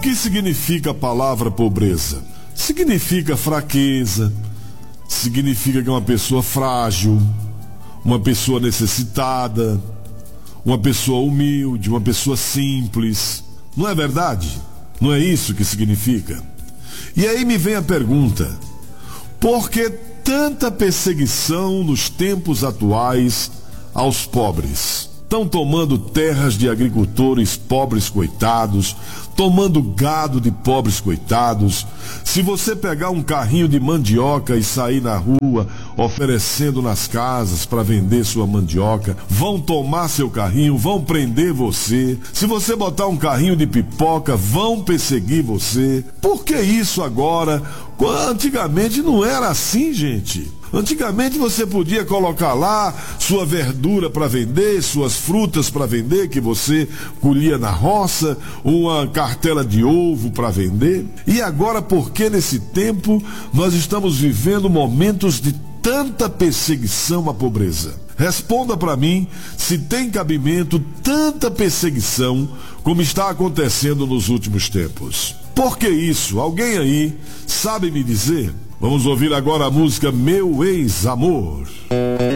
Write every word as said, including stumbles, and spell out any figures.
que significa a palavra pobreza? Significa fraqueza, significa que é uma pessoa frágil, uma pessoa necessitada, uma pessoa humilde, uma pessoa simples. Não é verdade? Não é isso que significa? E aí me vem a pergunta: por que tanta perseguição nos tempos atuais aos pobres? Estão tomando terras de agricultores pobres coitados, tomando gado de pobres coitados. Se você pegar um carrinho de mandioca e sair na rua oferecendo nas casas para vender sua mandioca, vão tomar seu carrinho, vão prender você. Se você botar um carrinho de pipoca, vão perseguir você. Por que isso agora? Antigamente não era assim, gente. Antigamente você podia colocar lá sua verdura para vender, suas frutas para vender, que você colhia na roça, uma cartela de ovo para vender. E agora, por que nesse tempo nós estamos vivendo momentos de tanta perseguição à pobreza? Responda para mim se tem cabimento tanta perseguição como está acontecendo nos últimos tempos. Por que isso? Alguém aí sabe me dizer? Vamos ouvir agora a música Meu Ex-Amor.